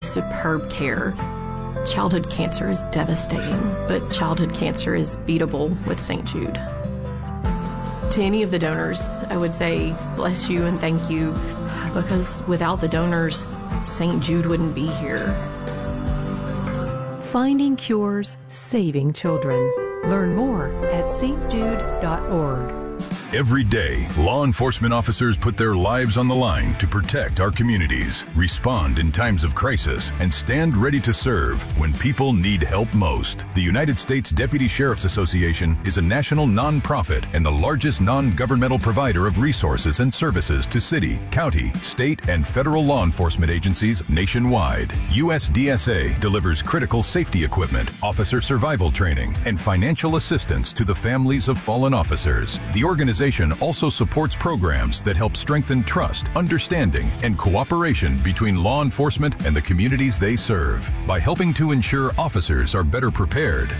superb care. Childhood cancer is devastating, but childhood cancer is beatable with St. Jude. To any of the donors, I would say bless you and thank you, because without the donors, St. Jude wouldn't be here. Finding cures, saving children. Learn more at stjude.org. Every day, law enforcement officers put their lives on the line to protect our communities, respond in times of crisis, and stand ready to serve when people need help most. The United States Deputy Sheriff's Association is a national nonprofit and the largest non-governmental provider of resources and services to city, county, state, and federal law enforcement agencies nationwide. USDSA delivers critical safety equipment, officer survival training, and financial assistance to the families of fallen officers. The organization also supports programs that help strengthen trust, understanding, and cooperation between law enforcement and the communities they serve. By helping to ensure officers are better prepared,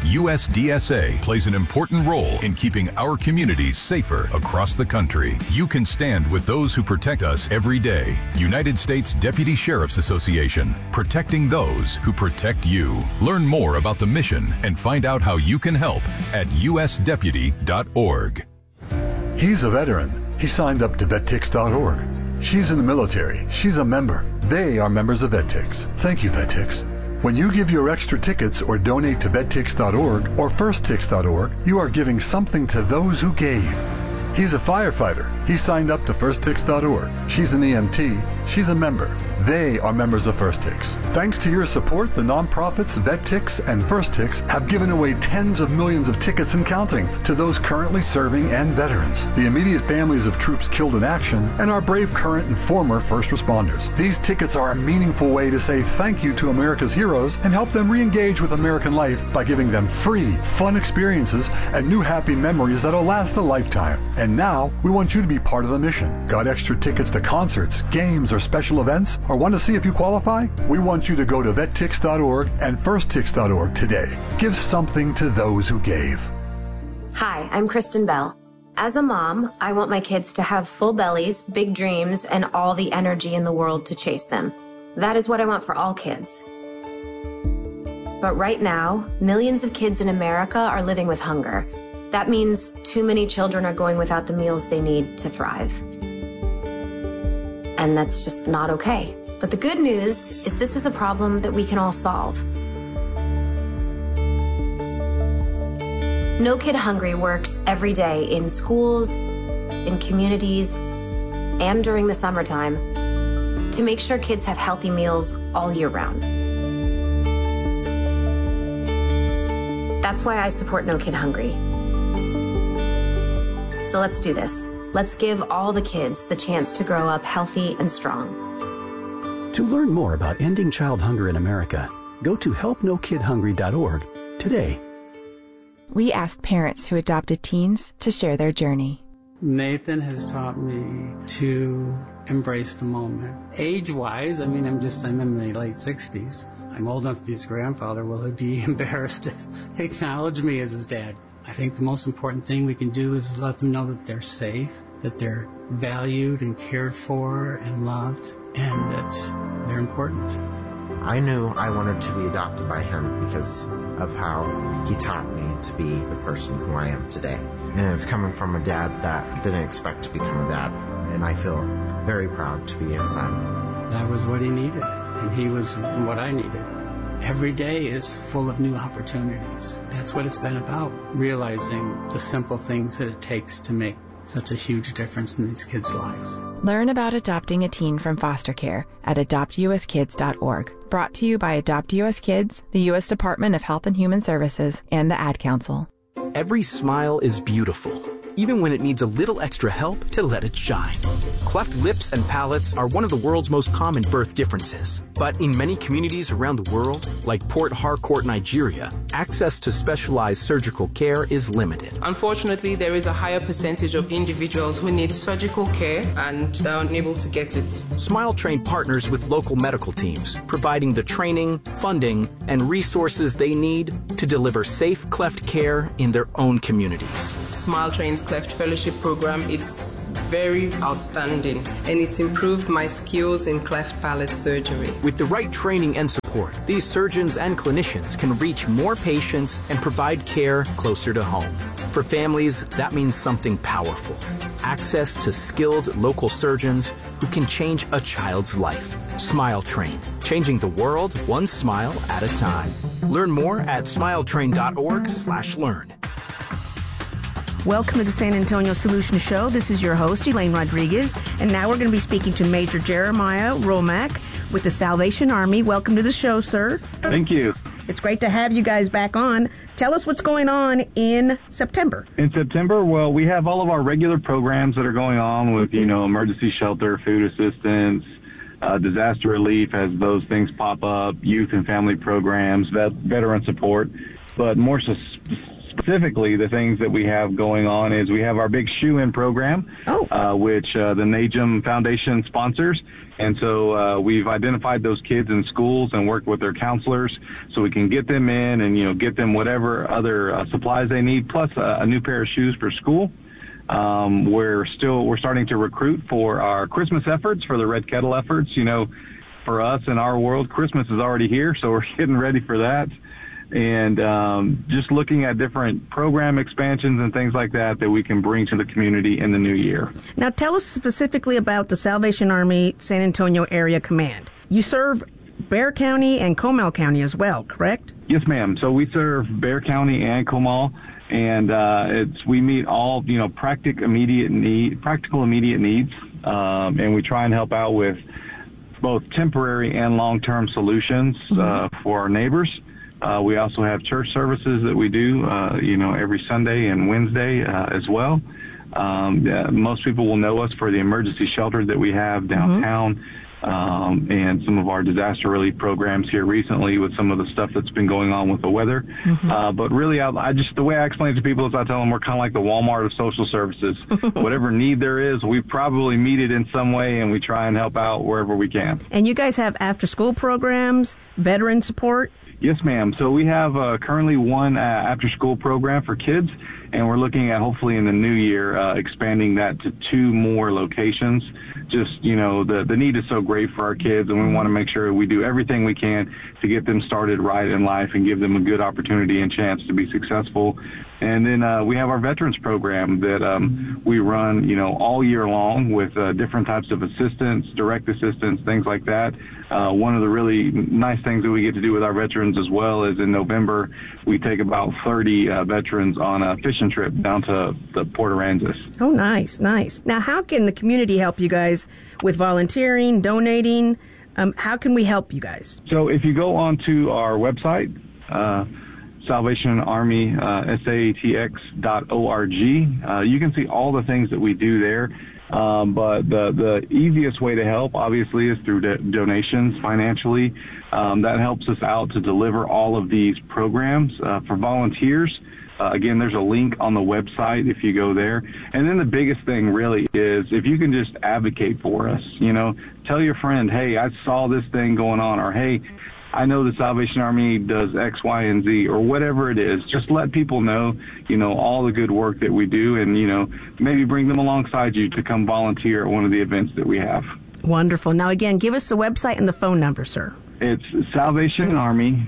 USDSA plays an important role in keeping our communities safer across the country. You can stand with those who protect us every day. United States Deputy Sheriff's Association, protecting those who protect you. Learn more about the mission and find out how you can help at usdeputy.org. He's a veteran. He signed up to VetTix.org. She's in the military. She's a member. They are members of VetTix. Thank you, VetTix. When you give your extra tickets or donate to VetTix.org or FirstTix.org, you are giving something to those who gave. He's a firefighter. He signed up to FirstTix.org. She's an EMT. She's a member. They are members of FirstTix. Thanks to your support, the nonprofits VetTix and FirstTix have given away tens of millions of tickets and counting to those currently serving and veterans, the immediate families of troops killed in action, and our brave current and former first responders. These tickets are a meaningful way to say thank you to America's heroes and help them re-engage with American life by giving them free, fun experiences and new happy memories that'll last a lifetime. And now, we want you to be part of the mission. Got extra tickets to concerts, games, or special events? Or want to see if you qualify? We want you to go to VetTix.org and FirstTix.org today. Give something to those who gave. Hi, I'm Kristen Bell. As a mom, I want my kids to have full bellies, big dreams, and all the energy in the world to chase them. That is what I want for all kids. But right now, millions of kids in America are living with hunger. That means too many children are going without the meals they need to thrive. And that's just not okay. But the good news is this is a problem that we can all solve. No Kid Hungry works every day in schools, in communities, and during the summertime to make sure kids have healthy meals all year round. That's why I support No Kid Hungry. So let's do this. Let's give all the kids the chance to grow up healthy and strong. To learn more about ending child hunger in America, go to helpnokidhungry.org today. We asked parents who adopted teens to share their journey. Nathan has taught me to embrace the moment. Age-wise, I'm in my late 60s. I'm old enough to be his grandfather. Will he be embarrassed to acknowledge me as his dad? I think the most important thing we can do is let them know that they're safe, that they're valued and cared for and loved, and that they're important. I knew I wanted to be adopted by him because of how he taught me to be the person who I am today. And it's coming from a dad that didn't expect to become a dad, and I feel very proud to be his son. That was what he needed, and he was what I needed. Every day is full of new opportunities. That's what it's been about, realizing the simple things that it takes to make such a huge difference in these kids' lives. Learn about adopting a teen from foster care at adoptuskids.org. Brought to you by Adopt US Kids, the U.S. Department of Health and Human Services, and the Ad Council. Every smile is beautiful, even when it needs a little extra help to let it shine. Cleft lips and palates are one of the world's most common birth differences. But in many communities around the world, like Port Harcourt, Nigeria, access to specialized surgical care is limited. Unfortunately, there is a higher percentage of individuals who need surgical care and they're unable to get it. Smile Train partners with local medical teams, providing the training, funding, and resources they need to deliver safe cleft care in their own communities. Smile Train's Cleft Fellowship Program, it's very outstanding, and it's improved my skills in cleft palate surgery. With the right training and support, these surgeons and clinicians can reach more patients and provide care closer to home. For families, that means something powerful. Access to skilled local surgeons who can change a child's life. Smile Train, changing the world one smile at a time. Learn more at smiletrain.org/learn. Welcome to the San Antonio Solution Show. This is your host, Elaine Rodriguez, and now we're going to be speaking to Major Jeremiah Romack with the Salvation Army. Welcome to the show, sir. Thank you. It's great to have you guys back on. Tell us what's going on in September. In September, well, we have all of our regular programs that are going on with, emergency shelter, food assistance, disaster relief as those things pop up, youth and family programs, veteran support. But more specifically, the things that we have going on is we have our big shoe-in program, which the NAJM Foundation sponsors. And so we've identified those kids in schools and worked with their counselors so we can get them in and, get them whatever other supplies they need, plus a new pair of shoes for school. We're starting to recruit for our Christmas efforts, for the Red Kettle efforts. For us in our world, Christmas is already here, so we're getting ready for that. And just looking at different program expansions and things like that we can bring to the community in the new year. Now, tell us specifically about the Salvation Army San Antonio Area Command. You serve Bexar County and Comal County as well, correct? Yes, ma'am. So we serve Bexar County and Comal, and we meet all practical immediate needs, and we try and help out with both temporary and long-term solutions for our neighbors. We also have church services that we do, every Sunday and Wednesday as well. Most people will know us for the emergency shelter that we have downtown, and some of our disaster relief programs here recently with some of the stuff that's been going on with the weather. But really, the way I explain it to people is I tell them we're kind of like the Walmart of social services. Whatever need there is, we probably meet it in some way, and we try and help out wherever we can. And you guys have after-school programs, veteran support? Yes, ma'am. So we have currently one after-school program for kids, and we're looking at hopefully in the new year expanding that to 2 more locations. Just, the need is so great for our kids, and we want to make sure we do everything we can to get them started right in life and give them a good opportunity and chance to be successful. And then we have our veterans program that we run, all year long with different types of assistance, direct assistance, things like that. One of the really nice things that we get to do with our veterans as well is in November, we take about 30 veterans on a fishing trip down to the Port Aransas. Oh, nice, nice. Now, how can the community help you guys with volunteering, donating? How can we help you guys? So if you go onto our website, Salvation Army, SATX.org. You can see all the things that we do there. But the easiest way to help, obviously, is through donations financially. That helps us out to deliver all of these programs. For volunteers, again, there's a link on the website if you go there. And then the biggest thing really is if you can just advocate for us, tell your friend, hey, I saw this thing going on, or hey, I know the Salvation Army does X, Y, and Z, or whatever it is. Just let people know, all the good work that we do, and, maybe bring them alongside you to come volunteer at one of the events that we have. Wonderful. Now, again, give us the website and the phone number, sir. It's Salvation Army,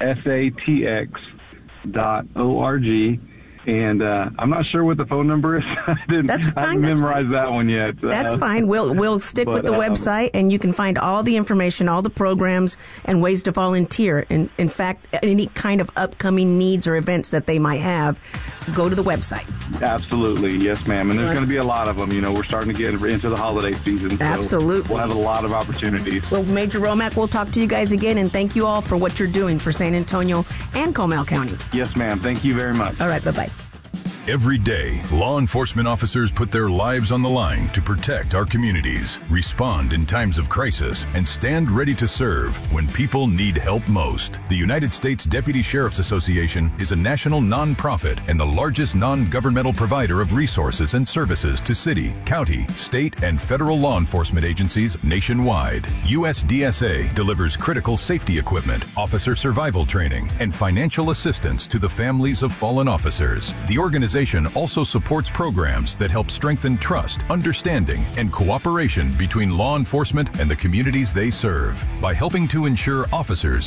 SATX.org. And I'm not sure what the phone number is. I haven't memorized that one yet. That's fine. We'll stick with the website, and you can find all the information, all the programs, and ways to volunteer. And in fact, any kind of upcoming needs or events that they might have, go to the website. Absolutely. Yes, ma'am. And there's going to be a lot of them. We're starting to get into the holiday season. So absolutely. We'll have a lot of opportunities. Well, Major Romack, we'll talk to you guys again, and thank you all for what you're doing for San Antonio and Comal County. Yes, ma'am. Thank you very much. All right. Bye-bye. Every day, law enforcement officers put their lives on the line to protect our communities, respond in times of crisis, and stand ready to serve when people need help most. The United States Deputy Sheriff's Association is a national nonprofit and the largest non-governmental provider of resources and services to city, county, state, and federal law enforcement agencies nationwide. USDSA delivers critical safety equipment, officer survival training, and financial assistance to the families of fallen officers. The organization organization also supports programs that help strengthen trust, understanding, and cooperation between law enforcement and the communities they serve by helping to ensure officers